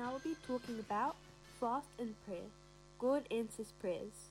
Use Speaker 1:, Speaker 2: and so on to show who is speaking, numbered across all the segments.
Speaker 1: now we'll be talking about fast and prayer. God answers prayers.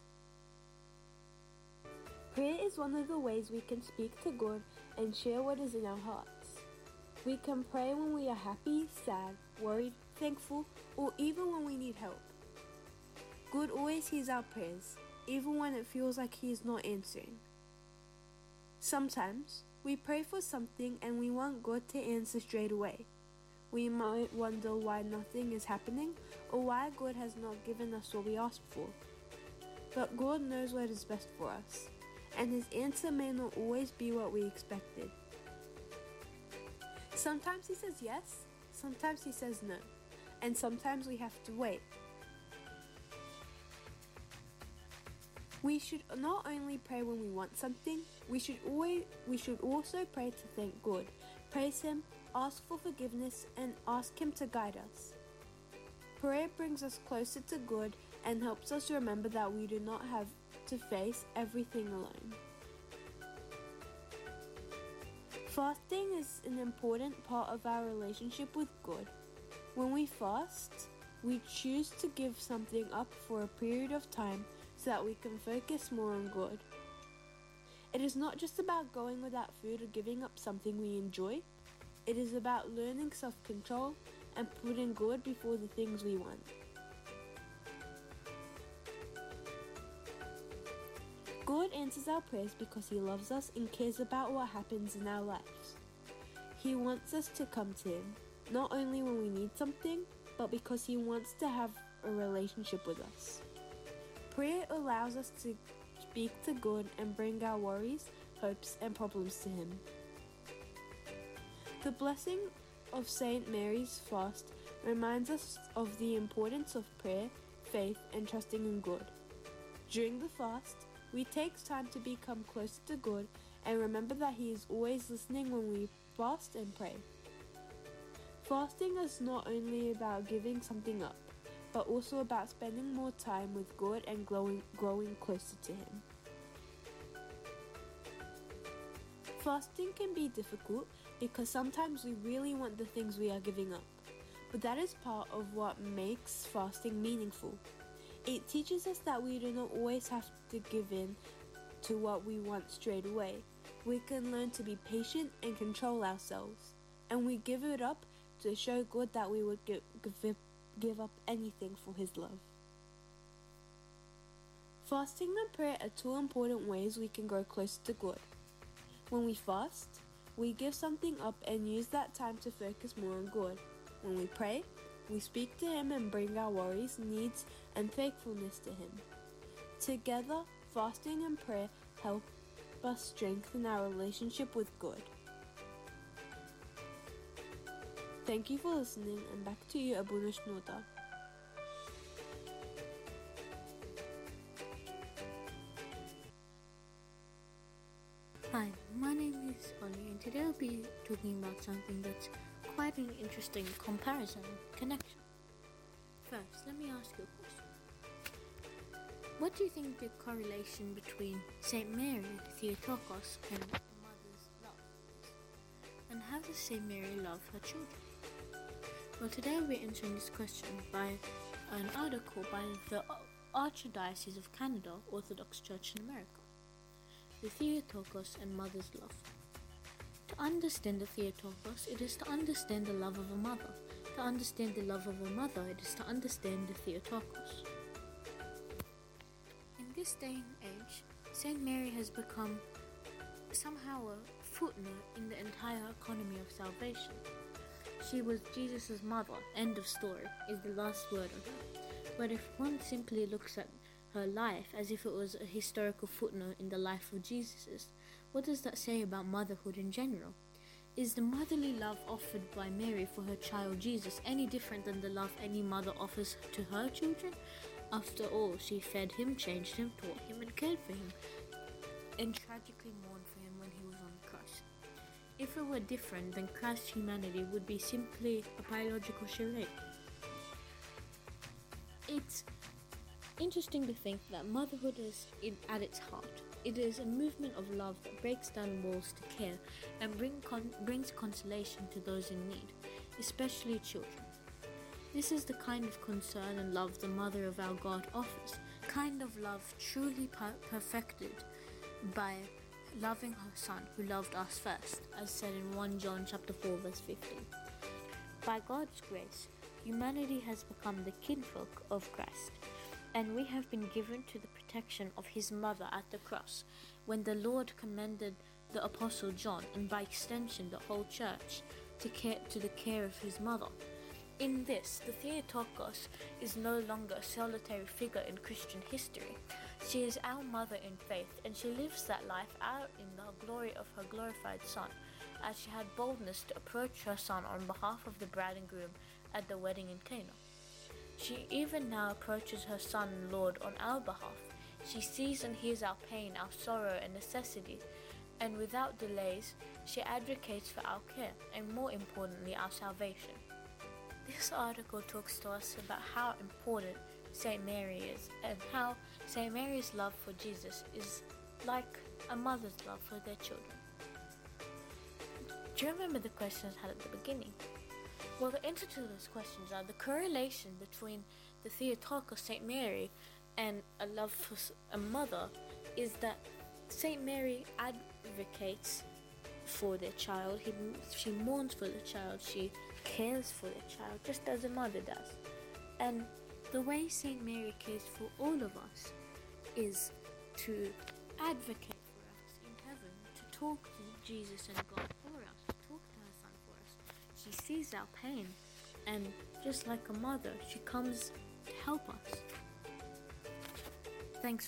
Speaker 1: Prayer is one of the ways we can speak to God and share what is in our hearts. We can pray when we are happy, sad, worried, thankful, or even when we need help. God always hears our prayers, even when it feels like He is not answering. Sometimes, we pray for something and we want God to answer straight away. We might wonder why nothing is happening or why God has not given us what we asked for. But God knows what is best for us, and His answer may not always be what we expected. Sometimes He says yes, sometimes He says no, and sometimes we have to wait. We should not only pray when we want something, we should also pray to thank God, praise Him, ask for forgiveness, and ask Him to guide us. Prayer brings us closer to God and helps us remember that we do not have to face everything alone. Fasting is an important part of our relationship with God. When we fast, we choose to give something up for a period of time so that we can focus more on God. It is not just about going without food or giving up something we enjoy. It is about learning self-control and putting God before the things we want. God answers our prayers because He loves us and cares about what happens in our lives. He wants us to come to Him, not only when we need something, but because He wants to have a relationship with us. Prayer allows us to speak to God and bring our worries, hopes, and problems to Him. The blessing of Saint Mary's fast reminds us of the importance of prayer, faith, and trusting in God. During the fast, we take time to become closer to God and remember that He is always listening when we fast and pray. Fasting is not only about giving something up, but also about spending more time with God and growing closer to Him. Fasting can be difficult because sometimes we really want the things we are giving up, but that is part of what makes fasting meaningful. It teaches us that we do not always have to give in to what we want straight away. We can learn to be patient and control ourselves, and we give it up to show God that we would give up anything for His love. Fasting and prayer are two important ways we can grow closer to God. When we fast, we give something up and use that time to focus more on God. When we pray, we speak to Him and bring our worries, needs, and thankfulness to Him. Together, fasting and prayer help us strengthen our relationship with God. Thank you for listening, and back to you, Abuna Shnota.
Speaker 2: Hi, my name is Ollie, and today I'll be talking about something that's quite an interesting comparison connection. First, let me ask you a question. What do you think the correlation between Saint Mary, Theotokos, and the mother's love is? And how does Saint Mary love her children? Well, today I'll be answering this question by an article by the Archdiocese of Canada Orthodox Church in America. The Theotokos and Mother's Love. To understand the Theotokos, it is to understand the love of a mother. To understand the love of a mother, it is to understand the Theotokos. In this day and age, Saint Mary has become somehow a footnote in the entire economy of salvation. She was Jesus' mother, end of story, is the last word on her. But if one simply looks at her life as if it was a historical footnote in the life of Jesus, what does that say about motherhood in general? Is the motherly love offered by Mary for her child Jesus any different than the love any mother offers to her children? After all, she fed him, changed him, taught him, and cared for him, and tragically mourned for him when he was on the cross. If it were different, then Christ's humanity would be simply a biological charade. It's interesting to think that motherhood is at its heart. It is a movement of love that breaks down walls to care and brings consolation to those in need, especially children. This is the kind of concern and love the Mother of our God offers, kind of love truly perfected by loving her Son who loved us first, as said in 1 John chapter 4 verse 15. By God's grace, humanity has become the kinfolk of Christ, and we have been given to the protection of his mother at the cross, when the Lord commended the Apostle John, and by extension the whole church, to the care of his mother. In this, the Theotokos is no longer a solitary figure in Christian history. She is our mother in faith, and she lives that life out in the glory of her glorified Son, as she had boldness to approach her Son on behalf of the bride and groom at the wedding in Cana. She even now approaches her Son and Lord on our behalf. She sees and hears our pain, our sorrow and necessity, and without delays, she advocates for our care, and more importantly, our salvation. This article talks to us about how important St. Mary is, and how St. Mary's love for Jesus is like a mother's love for their children. Do you remember the questions I had at the beginning? Well, the answer to those questions are the correlation between the Theotokos, St. Mary, and a love for a mother is that St. Mary advocates for their child. She mourns for the child. She cares for the child, just as a mother does. And the way St. Mary cares for all of us is to advocate for us in heaven, to talk to Jesus and God for us, to talk to her Son for us. She sees our pain, and just like a mother, she comes to help us.